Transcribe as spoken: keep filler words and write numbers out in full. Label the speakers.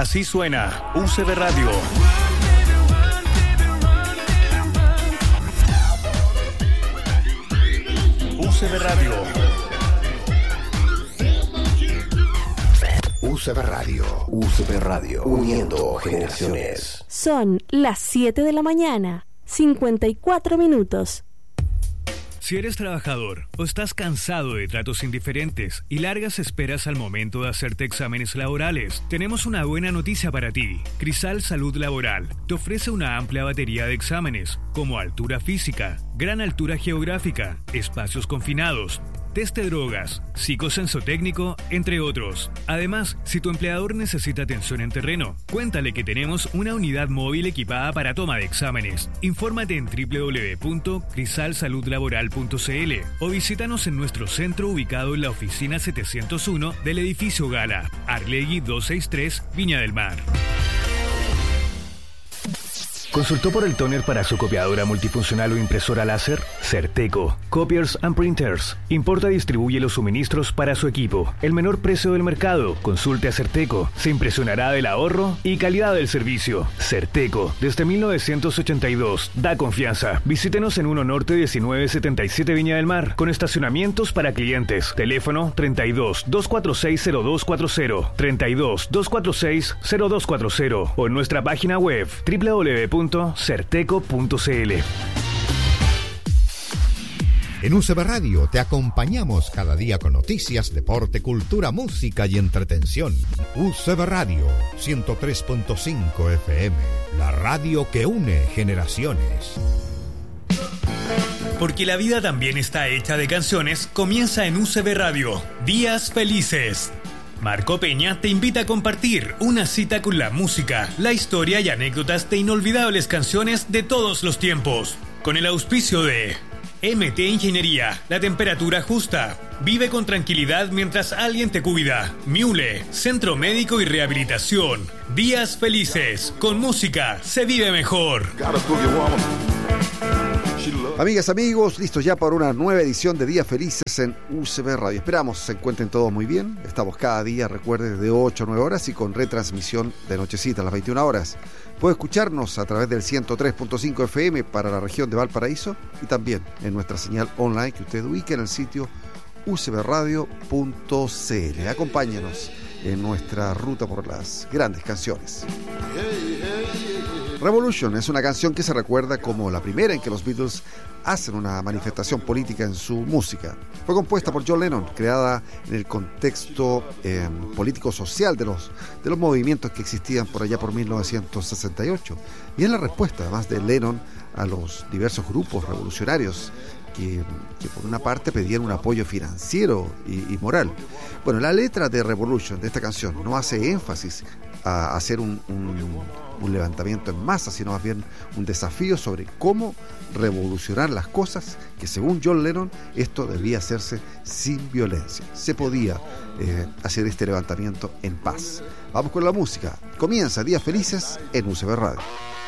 Speaker 1: Así suena U C B Radio. U C B Radio.
Speaker 2: U C B Radio. U C B Radio. Uniendo generaciones.
Speaker 3: Son las siete de la mañana, cincuenta y cuatro minutos.
Speaker 1: Si eres trabajador o estás cansado de tratos indiferentes y largas esperas al momento de hacerte exámenes laborales, tenemos una buena noticia para ti. Crisal Salud Laboral te ofrece una amplia batería de exámenes, como altura física, gran altura geográfica, espacios confinados, test de drogas, psicosensotécnico, entre otros. Además, si tu empleador necesita atención en terreno, cuéntale que tenemos una unidad móvil equipada para toma de exámenes. Infórmate en doble u doble u doble u punto crisal salud laboral punto c l o visítanos en nuestro centro ubicado en la oficina setecientos uno del edificio Gala, Arlegui doscientos sesenta y tres, Viña del Mar.
Speaker 4: ¿Consultó por el tóner para su copiadora multifuncional o impresora láser? Certeco, Copiers and Printers. Importa y distribuye los suministros para su equipo. El menor precio del mercado. Consulte a Certeco. Se impresionará del ahorro y calidad del servicio. Certeco, desde mil novecientos ochenta y dos. Da confianza. Visítenos en uno Norte diecinueve setenta y siete Viña del Mar, con estacionamientos para clientes. Teléfono treinta y dos, doscientos cuarenta y seis, cero dos cuarenta, treinta y dos, doscientos cuarenta y seis, cero dos cuarenta, o en nuestra página web doble u doble u doble u punto certeco punto c l.
Speaker 5: En U C B Radio te acompañamos cada día con noticias, deporte, cultura, música y entretención. U C B Radio ciento tres punto cinco F M, la radio que une generaciones.
Speaker 1: Porque la vida también está hecha de canciones, comienza en U C B Radio, Días Felices. Marco Peña te invita a compartir una cita con la música, la historia y anécdotas de inolvidables canciones de todos los tiempos. Con el auspicio de M T Ingeniería, la temperatura justa. Vive con tranquilidad mientras alguien te cuida. Miule, Centro Médico y Rehabilitación. Días Felices. Con música se vive mejor.
Speaker 6: Amigas, amigos, listos ya para una nueva edición de Días Felices en U C B Radio. Esperamos se encuentren todos muy bien. Estamos cada día, recuerde, de ocho a nueve horas y con retransmisión de nochecita a las veintiuna horas. Puede escucharnos a través del ciento tres punto cinco F M para la región de Valparaíso y también en nuestra señal online que usted ubique en el sitio u c b radio punto c l. Acompáñenos en nuestra ruta por las grandes canciones. Revolution es una canción que se recuerda como la primera en que los Beatles hacen una manifestación política en su música. Fue compuesta por John Lennon, creada en el contexto eh, político-social de los, de los movimientos que existían por allá por mil novecientos sesenta y ocho. Y es la respuesta, además de Lennon, a los diversos grupos revolucionarios que, que por una parte pedían un apoyo financiero y, y moral. Bueno, la letra de Revolution, de esta canción, no hace énfasis a hacer un, un, un levantamiento en masa, sino más bien un desafío sobre cómo revolucionar las cosas, que según John Lennon esto debía hacerse sin violencia. Se podía eh, hacer este levantamiento en paz. Vamos con la música. Comienza Días Felices en U C B Radio.